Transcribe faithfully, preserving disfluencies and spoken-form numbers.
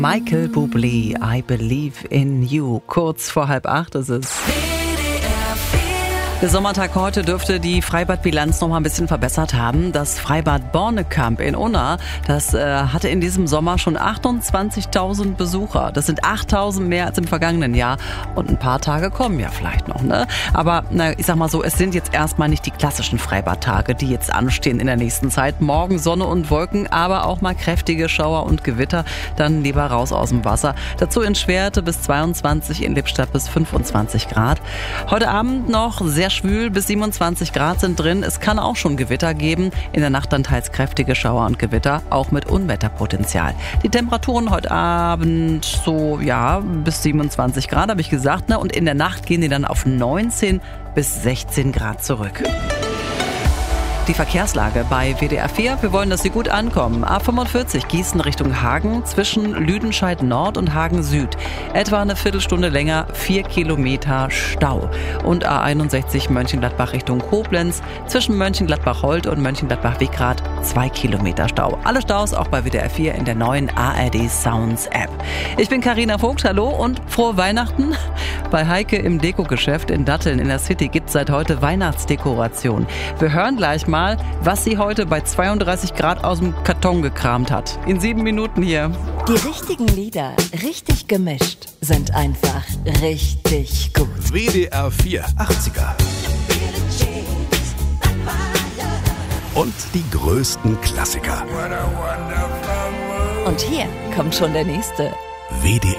Michael Bublé, I Believe in You. Kurz vor halb acht ist es. Der Sommertag heute dürfte die Freibadbilanz noch mal ein bisschen verbessert haben. Das Freibad Bornekamp in Unna, das äh, hatte in diesem Sommer schon achtundzwanzigtausend Besucher. Das sind achttausend mehr als im vergangenen Jahr. Und ein paar Tage kommen ja vielleicht noch, ne? Aber na, ich sag mal so, es sind jetzt erstmal nicht die klassischen Freibadtage, die jetzt anstehen in der nächsten Zeit. Morgen Sonne und Wolken, aber auch mal kräftige Schauer und Gewitter. Dann lieber raus aus dem Wasser. Dazu in Schwerte bis zweiundzwanzig, in Lippstadt bis fünfundzwanzig Grad. Heute Abend noch sehr schwül, bis siebenundzwanzig Grad sind drin. Es kann auch schon Gewitter geben. In der Nacht dann teils kräftige Schauer und Gewitter, auch mit Unwetterpotenzial. Die Temperaturen heute Abend so, ja, bis siebenundzwanzig Grad, habe ich gesagt, ne? Und in der Nacht gehen die dann auf neunzehn bis sechzehn Grad zurück. Die Verkehrslage bei W D R vier. Wir wollen, dass Sie gut ankommen. A fünfundvierzig Gießen Richtung Hagen zwischen Lüdenscheid Nord und Hagen Süd. Etwa eine Viertelstunde länger, vier Kilometer Stau. Und A einundsechzig Mönchengladbach Richtung Koblenz zwischen Mönchengladbach-Holt und Mönchengladbach-Wickrath zwei Kilometer Stau. Alle Staus auch bei W D R vier in der neuen A R D Sounds App. Ich bin Carina Vogt, hallo und frohe Weihnachten. Bei Heike im Dekogeschäft in Datteln in der City gibt es seit heute Weihnachtsdekoration. Wir hören gleich mal, was sie heute bei zweiunddreißig Grad aus dem Karton gekramt hat. In sieben Minuten hier. Die richtigen Lieder, richtig gemischt, sind einfach richtig gut. W D R vier achtziger. Und die größten Klassiker. Und hier kommt schon der nächste. W D